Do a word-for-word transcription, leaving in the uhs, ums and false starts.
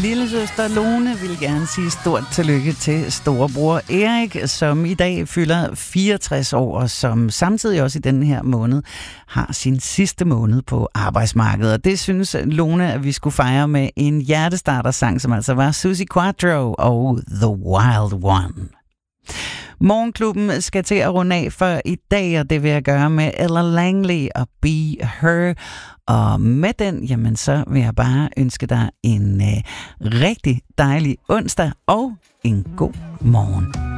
Lillesøster Lone vil gerne sige stort tillykke til storebror Erik, som i dag fylder fireogtres år, og som samtidig også i denne her måned har sin sidste måned på arbejdsmarkedet. Og det synes Lone, at vi skulle fejre med en hjertestarter-sang, som altså var Suzi Quatro og The Wild One. Morgenklubben skal til at runde af for i dag, og det vil jeg gøre med Ella Langley og Be Her. Og med den, jamen så vil jeg bare ønske dig en øh, rigtig dejlig onsdag og en god morgen.